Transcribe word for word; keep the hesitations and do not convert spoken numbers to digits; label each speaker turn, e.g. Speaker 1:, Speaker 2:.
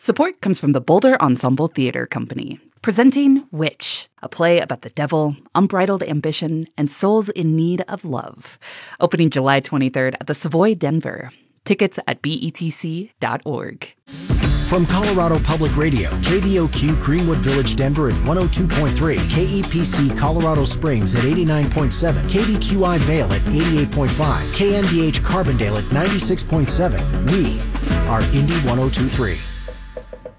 Speaker 1: Support comes from the Boulder Ensemble Theater Company, presenting Witch, a play about the devil, unbridled ambition, and souls in need of love. Opening July twenty-third at the Savoy Denver. Tickets at B E T C dot org.
Speaker 2: From Colorado Public Radio, K V O Q Greenwood Village, Denver at one oh two point three, K E P C Colorado Springs at eighty-nine point seven, K V Q I Vail at eighty-eight point five, K N D H Carbondale at ninety-six point seven. We are Indy one oh two point three.